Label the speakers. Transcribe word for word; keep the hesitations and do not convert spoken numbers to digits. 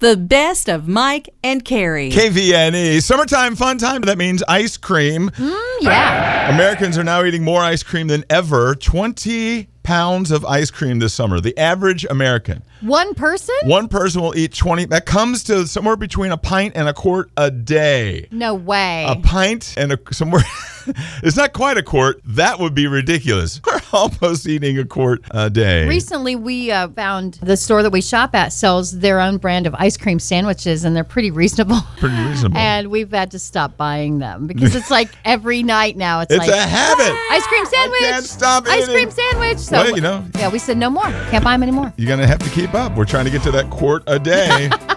Speaker 1: The best of Mike and Carrie.
Speaker 2: K V N E. Summertime fun time. That means ice cream.
Speaker 1: Mm, yeah.
Speaker 2: Americans are now eating more ice cream than ever. twenty pounds of ice cream this summer. The average American.
Speaker 1: One person?
Speaker 2: One person will eat twenty. That comes to somewhere between a pint and a quart a day.
Speaker 1: No way.
Speaker 2: A pint and a somewhere. It's not quite a quart. That would be ridiculous. We're almost eating a quart a day.
Speaker 1: Recently, we uh, found the store that we shop at sells their own brand of ice cream sandwiches, and they're pretty reasonable.
Speaker 2: Pretty reasonable.
Speaker 1: And we've had to stop buying them because it's like every night now. It's,
Speaker 2: it's
Speaker 1: like,
Speaker 2: a habit.
Speaker 1: Ice cream sandwich.
Speaker 2: I can't stop
Speaker 1: Ice
Speaker 2: eating.
Speaker 1: cream sandwich. So,
Speaker 2: well, you know.
Speaker 1: Yeah, we said no more. Can't buy them anymore.
Speaker 2: You're going to have to keep up. We're trying to get to that quart a day.